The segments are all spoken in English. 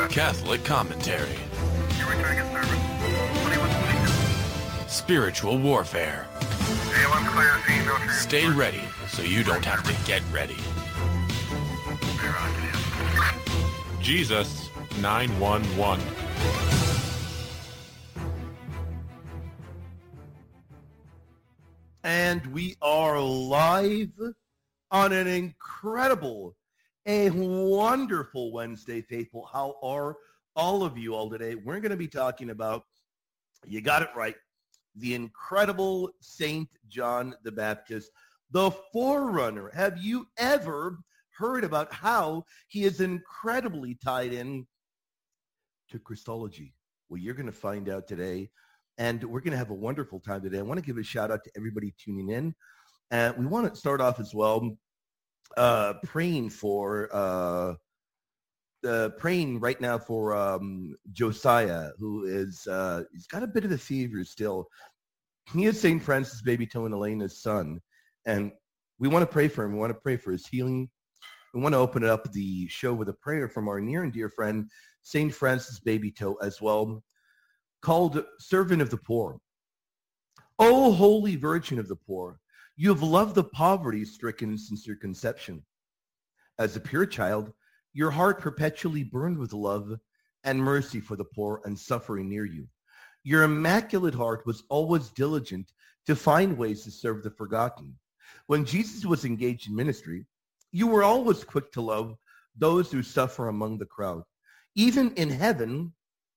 Catholic commentary. Spiritual warfare. Stay ready so you don't have to get ready. Jesus 911. And we are live on an incredible, a wonderful Wednesday, faithful. How are all of you all today? We're going to be talking about, you got it right, the incredible Saint John the Baptist, the forerunner. Have you ever heard about how he is incredibly tied in to Christology? Well, you're going to find out today, and we're going to have a wonderful time today. I want to give a shout out to everybody tuning in. And we want to start off as well praying right now for Josiah, who is he's got a bit of a fever still. He is St. Francis Babytoe and Elena's son, and we want to pray for him. We want to pray for his healing. We want to open up the show with a prayer from our near and dear friend, St. Francis Babytoe, as well, called Servant of the Poor. O Holy Virgin of the Poor, you have loved the poverty-stricken since your conception. As a pure child, your heart perpetually burned with love and mercy for the poor and suffering near you. Your immaculate heart was always diligent to find ways to serve the forgotten. When Jesus was engaged in ministry, you were always quick to love those who suffer among the crowd. Even in heaven,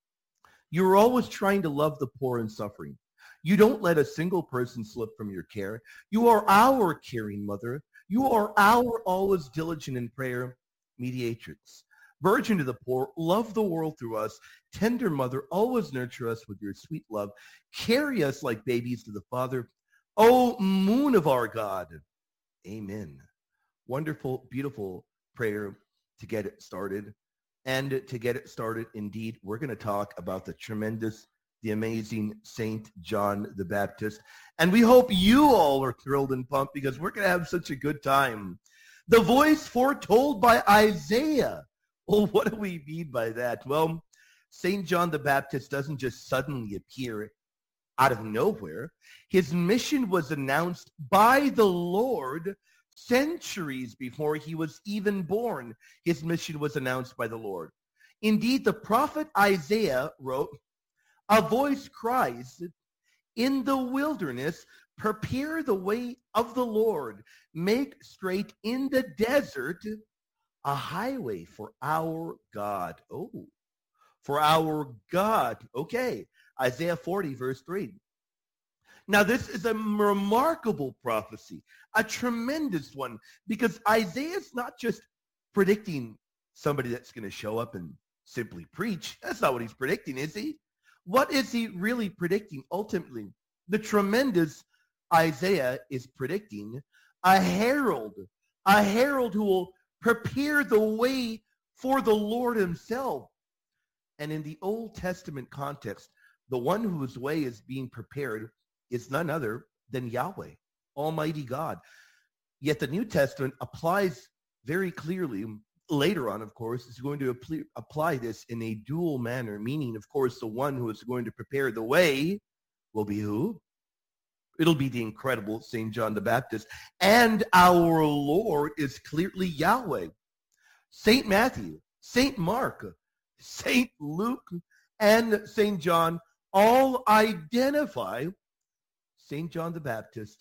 you were always trying to love the poor and suffering. You don't let a single person slip from your care. You are our caring mother. You are our always diligent in prayer mediatrix. Virgin to the poor, love the world through us. Tender mother, always nurture us with your sweet love. Carry us like babies to the Father. O moon of our God. Amen. Wonderful, beautiful prayer to get it started. And to get it started, indeed, we're going to talk about the tremendous, the amazing Saint John the Baptist. And we hope you all are thrilled and pumped because we're going to have such a good time. The voice foretold by Isaiah. Well, what do we mean by that? Well, Saint John the Baptist doesn't just suddenly appear out of nowhere. His mission was announced by the Lord centuries before he was even born. His mission was announced by the Lord. Indeed, the prophet Isaiah wrote, "A voice cries in the wilderness, prepare the way of the Lord, make straight in the desert a highway for our God." Oh, for our God. Okay, Isaiah 40, verse 3. Now, this is a remarkable prophecy, a tremendous one, because Isaiah's not just predicting somebody that's going to show up and simply preach. That's not what he's predicting, is he? What is he really predicting ultimately? The tremendous Isaiah is predicting a herald who will prepare the way for the Lord himself. And in the Old Testament context, the one whose way is being prepared is none other than Yahweh, Almighty God. Yet the New Testament applies very clearly, later on, of course, is going to apply this in a dual manner, meaning, of course, the one who is going to prepare the way will be who? It'll be the incredible St. John the Baptist. And our Lord is clearly Yahweh. St. Matthew, St. Mark, St. Luke, and St. John all identify St. John the Baptist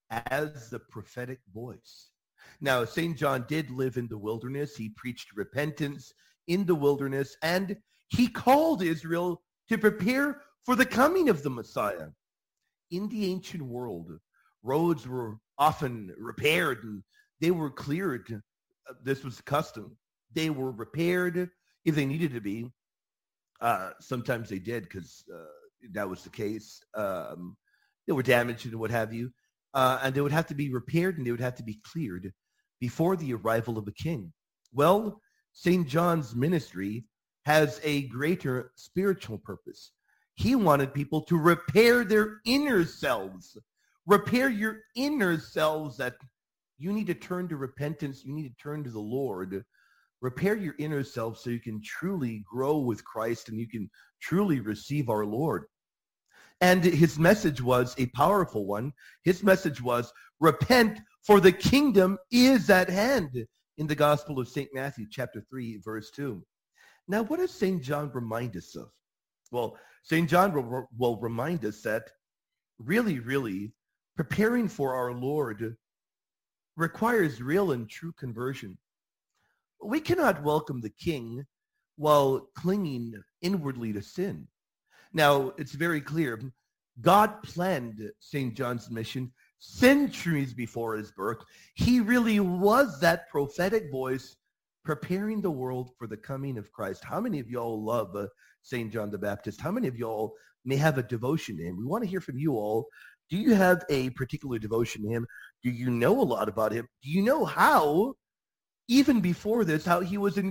as the prophetic voice. Now, St. John did live in the wilderness. He preached repentance in the wilderness, and he called Israel to prepare for the coming of the Messiah. In the ancient world, roads were often repaired and they were cleared. This was custom. They were repaired if they needed to be. Sometimes they did because that was the case. They were damaged and what have you. And they would have to be repaired and they would have to be cleared before the arrival of a king. Well, St. John's ministry has a greater spiritual purpose. He wanted people to repair their inner selves. Repair your inner selves, that you need to turn to repentance. You need to turn to the Lord Repair your inner self so you can truly grow with Christ and you can truly receive our Lord. And his message was a powerful one. His message was, repent, for the kingdom is at hand, in the Gospel of St. Matthew, chapter 3, verse 2. Now, what does St. John remind us of? Well, St. John will remind us that really preparing for our Lord requires real and true conversion. We cannot welcome the King while clinging inwardly to sin. Now, it's very clear. God planned St. John's mission centuries before his birth. He really was that prophetic voice preparing the world for the coming of Christ. How many of y'all love St. John the Baptist? How many of y'all may have a devotion to him? We want to hear from you all. Do you have a particular devotion to him? Do you know a lot about him? Do you know how, even before this, how he was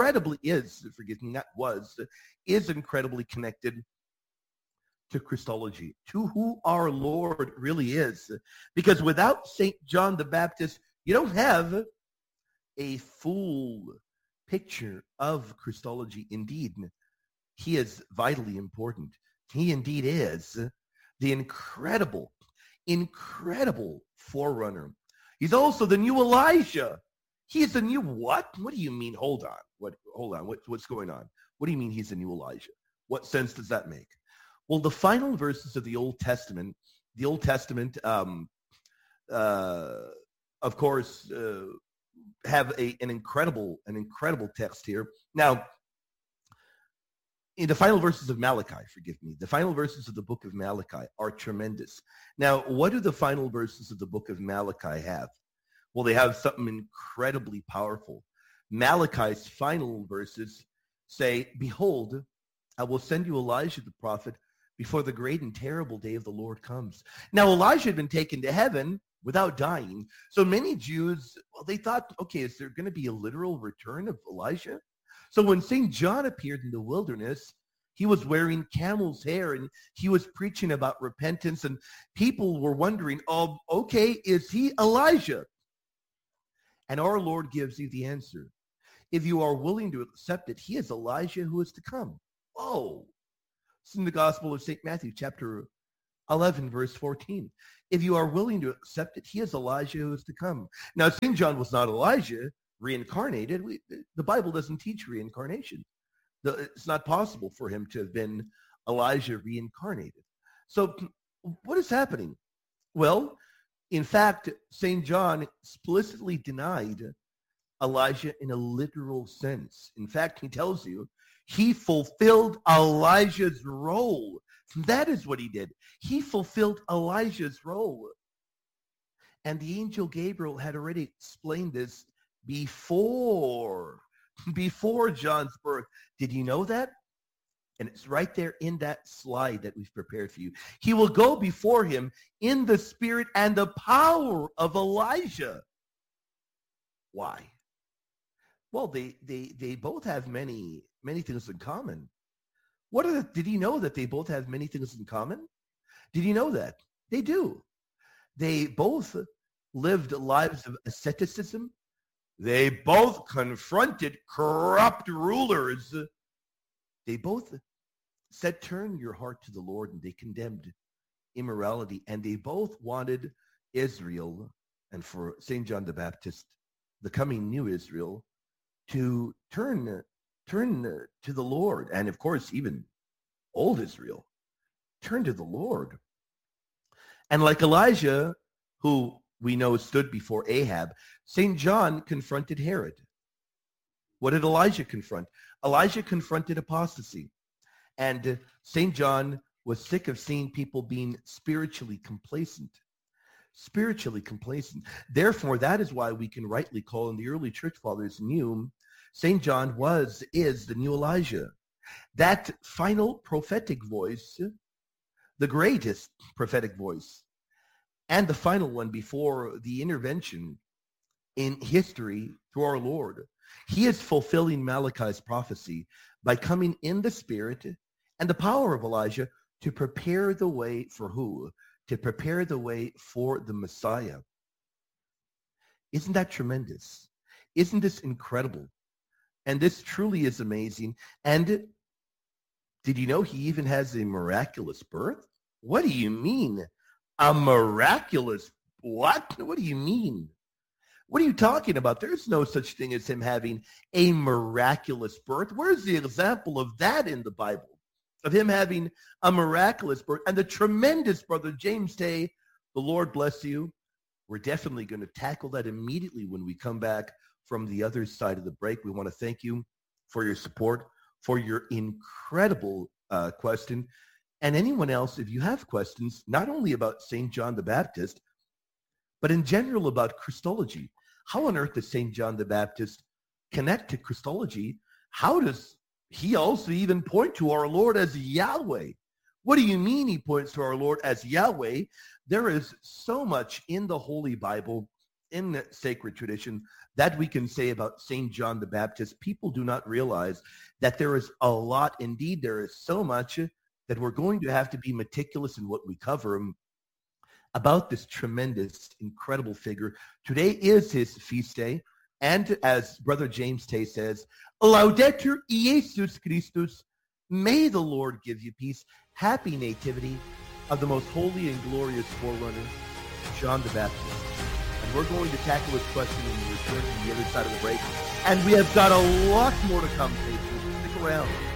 is incredibly connected to Christology, to who our Lord really is? Because without St. John the Baptist, you don't have a full picture of Christology. Indeed, he is vitally important. He indeed is the incredible forerunner. He's also the new Elijah. He's the new what? What do you mean? Hold on. What's going on? What do you mean he's the new Elijah? What sense does that make? Well, the final verses of the Old Testament, of course, have an incredible text here. Now, in the final verses of Malachi, the final verses of the book of Malachi are tremendous. Now, what do the final verses of the book of Malachi have? Well, they have something incredibly powerful. Malachi's final verses say, behold, I will send you Elijah the prophet before the great and terrible day of the Lord comes. Now, Elijah had been taken to heaven without dying. So many Jews, well, they thought, okay, is there going to be a literal return of Elijah? So when St. John appeared in the wilderness, he was wearing camel's hair and he was preaching about repentance, and people were wondering, oh, okay, is he Elijah? And our Lord gives you the answer. If you are willing to accept it, he is Elijah who is to come. Whoa. It's in the Gospel of St. Matthew, chapter 11, verse 14. If you are willing to accept it, he is Elijah who is to come. Now, St. John was not Elijah reincarnated. The Bible doesn't teach reincarnation. It's not possible for him to have been Elijah reincarnated. So what is happening? Well, in fact, St. John explicitly denied Elijah in a literal sense. In fact, he tells you he fulfilled Elijah's role. That is what he did. He fulfilled Elijah's role. And the angel Gabriel had already explained this before John's birth. Did you know that? And it's right there in that slide that we've prepared for you. He will go before him in the spirit and the power of Elijah. Why? Well, they both have many things in common. Did you know that they both have many things in common? Did you know that? They do. They both lived lives of asceticism. They both confronted corrupt rulers. They both said, turn your heart to the Lord, and they condemned immorality. And they both wanted Israel, and for St. John the Baptist, the coming new Israel, to turn to the Lord. And of course, even old Israel, turn to the Lord. And like Elijah, who we know stood before Ahab, St. John confronted Herod. What did Elijah confront? Elijah confronted apostasy. And St. John was sick of seeing people being spiritually complacent. Spiritually complacent. Therefore, that is why we can rightly call, in the early church fathers knew, St. John is the new Elijah. That final prophetic voice, the greatest prophetic voice, and the final one before the intervention in history through our Lord. He is fulfilling Malachi's prophecy by coming in the spirit and the power of Elijah to prepare the way for who? To prepare the way for the Messiah. Isn't that tremendous? Isn't this incredible? And this truly is amazing. And did you know he even has a miraculous birth? What do you mean? A miraculous what? What do you mean? What are you talking about? There's no such thing as him having a miraculous birth. Where's the example of that in the Bible? Of him having a miraculous birth. And the tremendous Brother James Tay, the Lord bless you. We're definitely going to tackle that immediately when we come back from the other side of the break. We want to thank you for your support, for your incredible question. And anyone else, if you have questions, not only about St. John the Baptist, but in general about Christology. How on earth does St. John the Baptist connect to Christology? How does he also even point to our Lord as Yahweh? What do you mean he points to our Lord as Yahweh? There is so much in the Holy Bible, in the sacred tradition, that we can say about St. John the Baptist. People do not realize that there is a lot. Indeed, there is so much that we're going to have to be meticulous in what we cover about this tremendous, incredible figure. Today is his feast day. And as Brother James Tay says, Laudetur Jesus Christus, may the Lord give you peace. Happy nativity of the most holy and glorious forerunner, John the Baptist. And we're going to tackle this question when we return to the other side of the break. And we have got a lot more to come, Patriots. Stick around.